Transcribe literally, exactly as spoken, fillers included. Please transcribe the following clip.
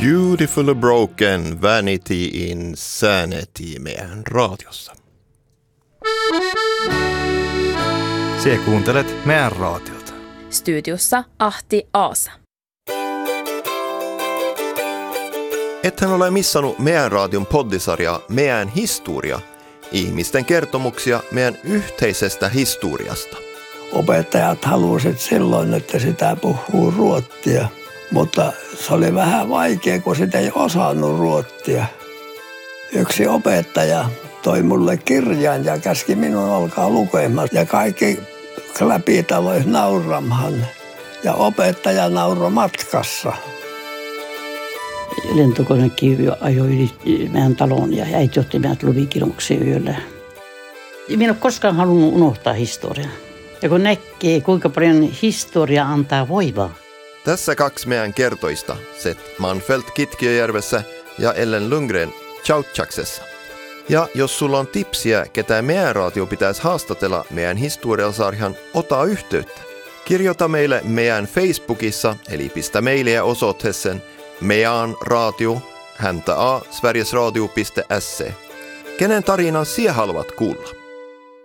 Beautiful Broken, Vanity Insanity meidän raadiossa. Sie kuuntelet meidän raatiota. Studiossa Ahti Aasa. Ethän ole missannut meidän raadion poddisarjaa Meidän historia, ihmisten kertomuksia meidän yhteisestä historiasta. Opettajat halusivat silloin, että sitä puhuu ruottia, mutta se oli vähän vaikea, kun sitä ei osannut ruottia. Yksi opettaja toi mulle kirjan ja käski minun alkaa lukemaan ja kaikki läpitalois nauramaan ja opettaja nauroi matkassa. Lentokonekin ajoi yli meidän talon ja äiti otti meidät luvikirjoituksia yöllä. Minä en ole koskaan halunnut unohtaa historiaa. Ja kun näkee, kuinka paljon historia antaa voivaa. Tässä kaksi meidän kertoista, Seth Manfeldt Kitkiöjärvessä ja Ellen Lundgren Tjautjaksessa. Ja jos sulla on tipsiä, ketä meidän raatio pitäisi haastatella meidän historialsarjan, ota yhteyttä. Kirjoita meille meidän Facebookissa, eli pistä mailia osoitteeseen meidän radio, häntä a, sverigesradio piste se. Kenen tarinan sie haluat kuulla?